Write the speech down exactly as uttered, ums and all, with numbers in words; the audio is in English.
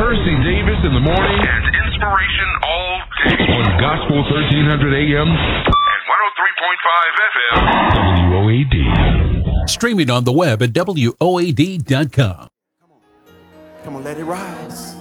Percy Davis in the morning. And inspiration all day. On Gospel thirteen hundred A M. And one oh three point five F M. W O A D. Streaming on the web at W O A D dot com. Come on, let it rise.